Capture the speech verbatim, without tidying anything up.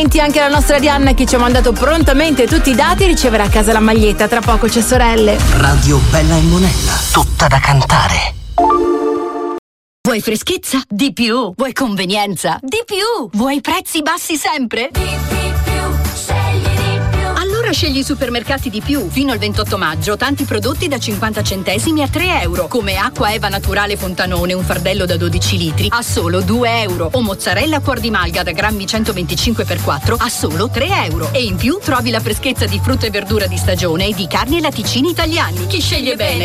complimenti anche alla nostra Arianna che ci ha mandato prontamente tutti i dati e riceverà a casa la maglietta. Tra poco c'è Sorelle. Radio Bella e Monella, tutta da cantare. Vuoi freschezza? Di più. Vuoi convenienza? Di più. Vuoi prezzi bassi sempre? Di, di più. Scegli di più. Allora scegli i supermercati Di più. Fino al ventotto maggio, tanti prodotti da cinquanta centesimi a tre euro. Come acqua Eva naturale Fontanone, un fardello da dodici litri, a solo due euro. O mozzarella cuor di malga da grammi centoventicinque per quattro a solo tre euro. E in più trovi la freschezza di frutta e verdura di stagione e di carni e latticini italiani. Chi sceglie bene